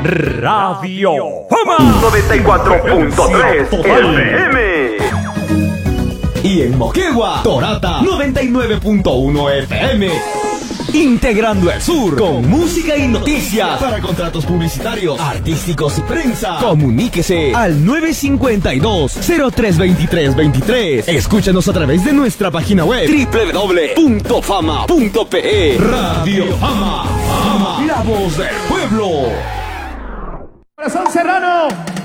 Radio Fama 94.3 FM. Y en Moquegua, Torata 99.1 FM. Integrando el sur con música y noticias. Para contratos publicitarios, artísticos y prensa, comuníquese al 952-032323. Escúchanos a través de nuestra página web www.fama.pe. Radio Fama, Fama, la voz del pueblo. Corazón Serrano.